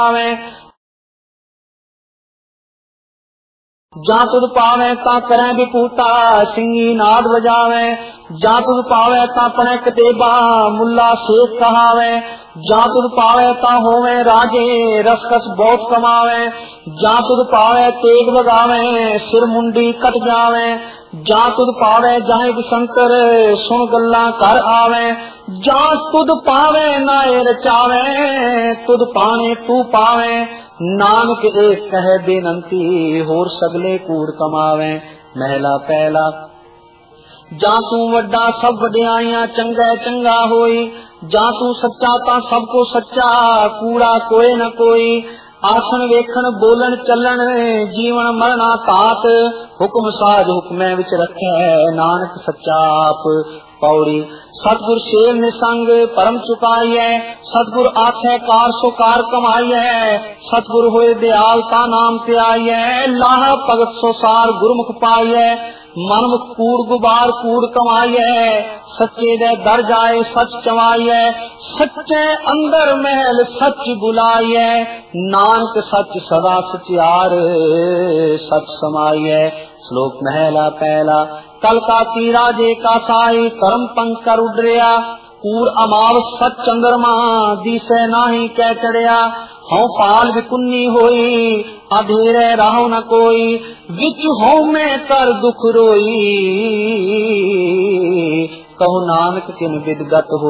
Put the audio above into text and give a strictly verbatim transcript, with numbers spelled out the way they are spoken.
जा तुद पावे ता करे विपूता सिंगी नाद बजावे। जा तुद पावे ता पने कतेबा मुल्ला शेख कहावे। जा तुद पावे ता होवे राजे रसकस बहुत कमावे। जा तुद पावे तेग बगावे सिर मुंडी कट जावे। जा तुद पावे जाए शंकर सुन गल्ला कर आवे। जा तुद पावे नाए रचावे तुद पाने तू पावे। नानक एक कह बेनंती होर सगले कूड़ कमावे। महला पहला जा तू वड्डा सब वड्याइयां चंगा चंगा होई। जा तू सच्चा ता सबको सच्चा कूड़ा कोई न कोई। आसन वेखण बोलन चलन जीवन मरना तात। हुक्म साज हुक्मे विच रखे नानक सच्चा आप। पौड़ी सतगुर शेर निसंग परम चुकाई है। सतगुर आखे कार सो कार कमाई है। सतगुर होए दयाल ता नाम ते आई है। लाह भगत सो सार गुरमुख पाई है। मनमुख कूड़ गुबार कूड़ कमाई है। सच्चे दे दर जाए सच चवाई है। सच्चे अंदर महल सच बुलाई है। नानक सच सदा सचियार सच समाई है। श्लोक महला पहला कल का की राजे का साई कर्म पंख कर उडरिया। कूड़ अमाव सच चंद्रमा दिसे नाही कह चढ़िया। हूं पाल विकुन्नी होई अधेरे राहो न कोई। विच हूं में कर दुख रोई कहो नानक किन विदगत हो।